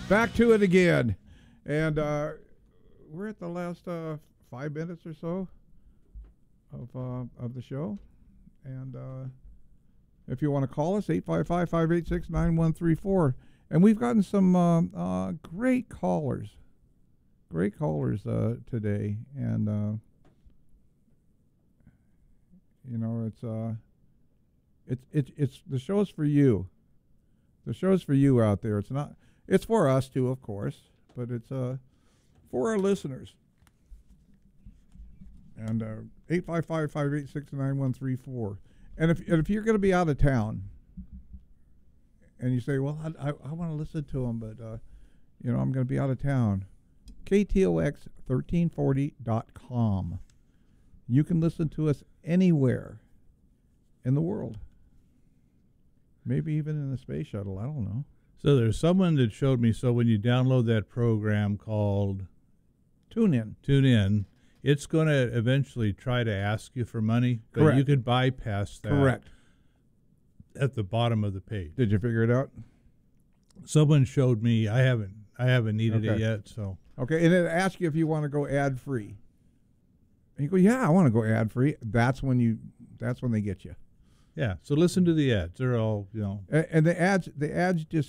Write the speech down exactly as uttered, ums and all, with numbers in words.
Back to it again. And uh, we're at the last uh, five minutes or so of uh, of the show. And uh, if you want to call us, eight five five, five eight six, nine one three four. And we've gotten some uh, uh, great callers. Great callers uh, today. And, uh, you know, it's, uh, it's, it's, it's, the show's for you. The show's for you out there. It's not, it's for us too, of course, but it's uh, for our listeners. And uh, eight five five, five eight six, nine one three four. And if, and if you're going to be out of town, and you say, well, I, I, I want to listen to them, but, uh, you know, I'm going to be out of town. K T O X thirteen forty dot com. You can listen to us anywhere in the world. Maybe even in the space shuttle. I don't know. So there's someone that showed me, so when you download that program called TuneIn, TuneIn, it's going to eventually try to ask you for money, but Correct. you could bypass that. Correct. At the bottom of the page. Did you figure it out? Someone showed me. I haven't. I haven't needed Okay. it yet. So okay, and it asks you if you want to go ad free. And you go, yeah, I want to go ad free. That's when you. That's when they get you. yeah. So listen to the ads. They're all you know. And, and the ads, the ads just